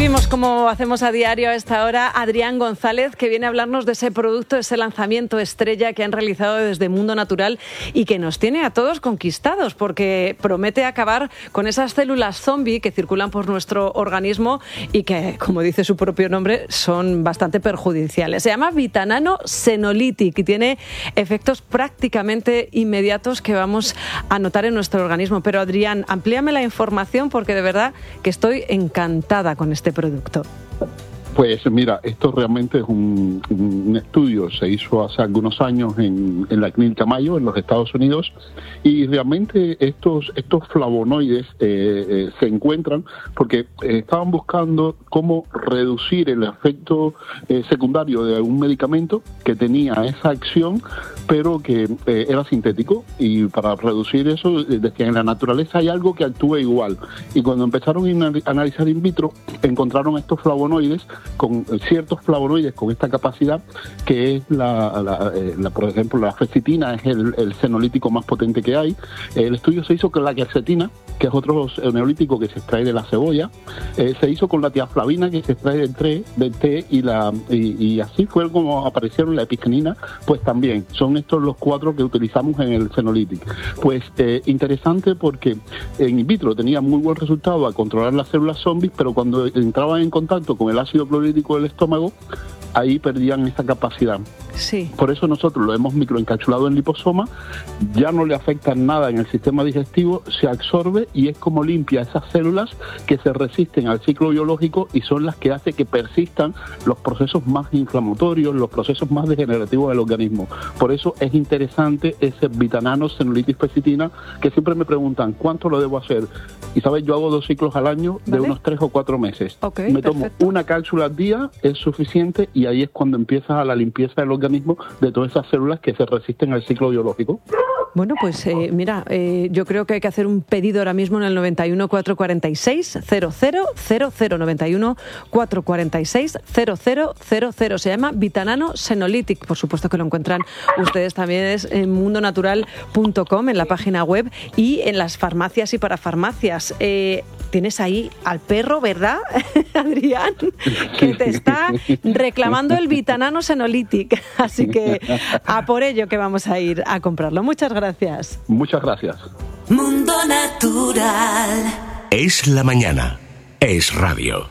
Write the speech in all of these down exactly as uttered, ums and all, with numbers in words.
Recibimos, como hacemos a diario a esta hora, a Adrián González, que viene a hablarnos de ese producto, ese lanzamiento estrella que han realizado desde Mundo Natural y que nos tiene a todos conquistados, porque promete acabar con esas células zombie que circulan por nuestro organismo y que, como dice su propio nombre, son bastante perjudiciales. Se llama Vitanano Senolytic y tiene efectos prácticamente inmediatos que vamos a notar en nuestro organismo. Pero Adrián, amplíame la información porque de verdad que estoy encantada con este producto. Pues mira, esto realmente es un, un estudio, se hizo hace algunos años en, en la clínica Mayo, en los Estados Unidos, y realmente estos estos flavonoides eh, eh, se encuentran porque eh, estaban buscando cómo reducir el efecto eh, secundario de un medicamento que tenía esa acción, pero que eh, era sintético, y para reducir eso, de que en la naturaleza hay algo que actúa igual. Y cuando empezaron a analizar in vitro, encontraron estos flavonoides con ciertos flavonoides con esta capacidad, que es la, la, la por ejemplo, la fecitina es el, el senolítico más potente que hay. El estudio se hizo con la quercetina, que es otro neolítico que se extrae de la cebolla. Eh, se hizo con la tiaflavina, que se extrae del té, del té y, la, y, y así fue como aparecieron la epigenina, pues también son estos los cuatro que utilizamos en el Senolytic. Pues eh, interesante porque en in vitro tenía muy buen resultado a controlar las células zombies, pero cuando entraban en contacto con el ácido clorhídrico del estómago, ahí perdían esa capacidad. Sí. Por eso nosotros lo hemos microencapsulado en liposoma, ya no le afecta nada en el sistema digestivo, se absorbe y es como limpia esas células que se resisten al ciclo biológico y son las que hacen que persistan los procesos más inflamatorios, los procesos más degenerativos del organismo. Por eso es interesante ese Vitanano Senolytic Fecitina, que siempre me preguntan ¿cuánto lo debo hacer? Y sabes, yo hago dos ciclos al año de ¿Vale? unos tres o cuatro meses. Okay, me tomo perfecto. una cápsula al día, es suficiente, y ahí es cuando empieza la limpieza del organismo de todas esas células que se resisten al ciclo biológico. Bueno, pues eh, mira, eh, yo creo que hay que hacer un pedido ahora mismo en el noventa y uno, cuatrocientos cuarenta y seis, cero cero cero cero, noventa y uno, cuatrocientos cuarenta y seis, cero cero cero cero. Se llama Vitanano Senolytic. Por supuesto que lo encuentran ustedes también es en mundo natural punto com, en la página web y en las farmacias y parafarmacias. Eh, tienes ahí al perro, ¿verdad, Adrián? Que te está reclamando el Vitanano Senolytic. Así que a por ello que vamos a ir a comprarlo. Muchas gracias. Muchas gracias. Mundo Natural. Es la mañana. Es radio.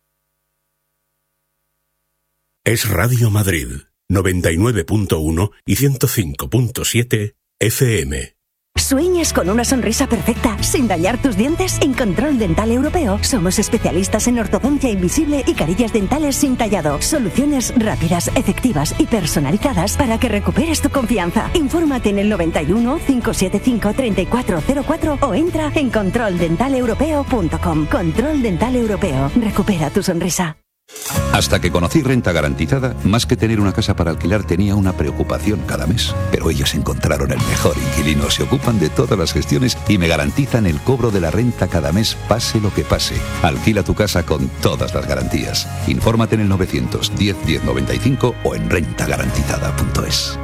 Es Radio Madrid, noventa y nueve punto uno y ciento cinco punto siete F M. ¿Sueñas con una sonrisa perfecta sin dañar tus dientes? En Control Dental Europeo somos especialistas en ortodoncia invisible y carillas dentales sin tallado. Soluciones rápidas, efectivas y personalizadas para que recuperes tu confianza. Infórmate en el noventa y uno, cinco siete cinco, treinta y cuatro cero cuatro o entra en control dental europeo punto com. Control Dental Europeo. Recupera tu sonrisa. Hasta que conocí Renta Garantizada, más que tener una casa para alquilar tenía una preocupación cada mes. Pero ellos encontraron el mejor inquilino, se ocupan de todas las gestiones y me garantizan el cobro de la renta cada mes, pase lo que pase. Alquila tu casa con todas las garantías. Infórmate en el novecientos diez diez noventa y cinco o en renta garantizada punto es.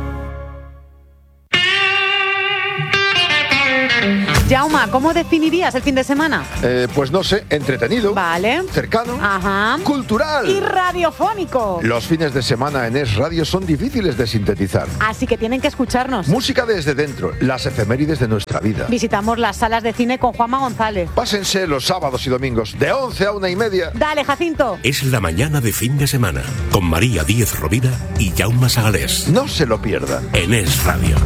Jauma, ¿cómo definirías el fin de semana? Eh, pues no sé, entretenido. Vale. Cercano. Ajá. Cultural. Y radiofónico. Los fines de semana en Es Radio son difíciles de sintetizar. Así que tienen que escucharnos. Música desde dentro, las efemérides de nuestra vida. Visitamos las salas de cine con Juanma González. Pásense los sábados y domingos de once a una y media. Dale, Jacinto. Es la mañana de fin de semana con María Díez Rovira y Jaume Sagalés. No se lo pierda. En Es Radio.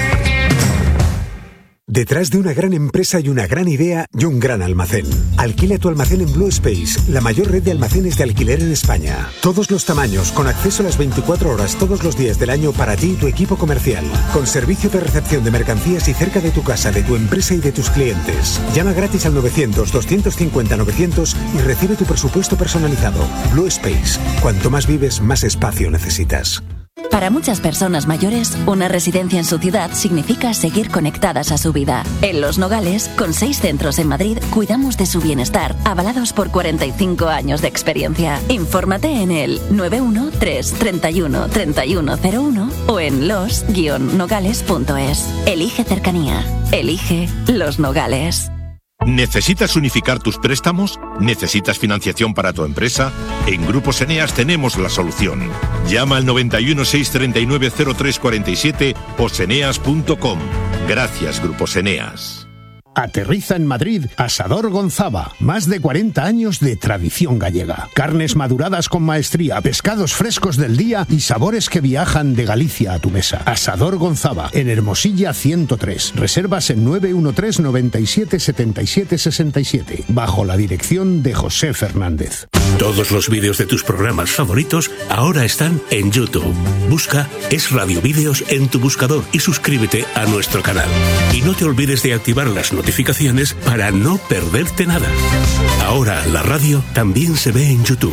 Detrás de una gran empresa y una gran idea y un gran almacén. Alquila tu almacén en Blue Space, la mayor red de almacenes de alquiler en España. Todos los tamaños, con acceso a las veinticuatro horas todos los días del año para ti y tu equipo comercial. Con servicio de recepción de mercancías y cerca de tu casa, de tu empresa y de tus clientes. Llama gratis al novecientos, doscientos cincuenta, novecientos y recibe tu presupuesto personalizado. Blue Space. Cuanto más vives, más espacio necesitas. Para muchas personas mayores, una residencia en su ciudad significa seguir conectadas a su vida. En Los Nogales, con seis centros en Madrid, cuidamos de su bienestar, avalados por cuarenta y cinco años de experiencia. Infórmate en el nueve uno tres, treinta y uno, treinta y uno cero uno o en los guion nogales punto es. Elige cercanía. Elige Los Nogales. ¿Necesitas unificar tus préstamos? ¿Necesitas financiación para tu empresa? En Grupos Eneas tenemos la solución. Llama al noventa y uno, seiscientos treinta y nueve, cero tres cuarenta y siete o seneas punto com. Gracias, Grupos Eneas. Aterriza en Madrid Asador Gonzava, más de cuarenta años de tradición gallega. Carnes maduradas con maestría, pescados frescos del día y sabores que viajan de Galicia a tu mesa. Asador Gonzava, en Hermosilla ciento tres. Reservas en nueve uno tres, noventa y siete, setenta y siete, sesenta y siete, bajo la dirección de José Fernández. Todos los vídeos de tus programas favoritos ahora están en YouTube. Busca Es Radio Vídeos en tu buscador y suscríbete a nuestro canal. Y no te olvides de activar las notificaciones para no perderte nada. Ahora la radio también se ve en YouTube.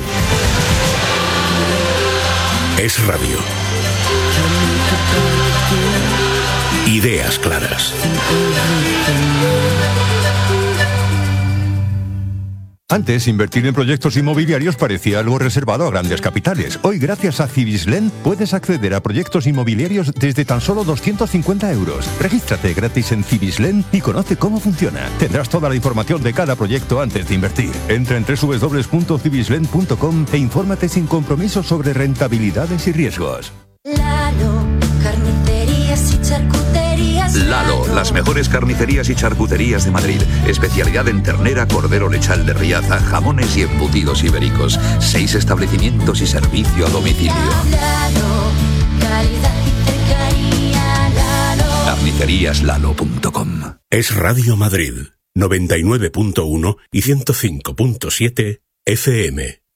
Es Radio. Ideas claras. Antes, invertir en proyectos inmobiliarios parecía algo reservado a grandes capitales. Hoy, gracias a Cibislen, puedes acceder a proyectos inmobiliarios desde tan solo doscientos cincuenta euros. Regístrate gratis en Cibislen y conoce cómo funciona. Tendrás toda la información de cada proyecto antes de invertir. Entra en doble u doble u doble u punto cibislen punto com e infórmate sin compromiso sobre rentabilidades y riesgos. Lalo, carnicerías y charcuterías. Lalo, las mejores carnicerías y charcuterías de Madrid. Especialidad en ternera, cordero lechal de Riaza, jamones y embutidos ibéricos. Seis establecimientos y servicio a domicilio. Lalo, calidad y cercanía. Lalo. carnicerías lalo punto com. Es Radio Madrid, noventa y nueve punto uno y ciento cinco punto siete F M.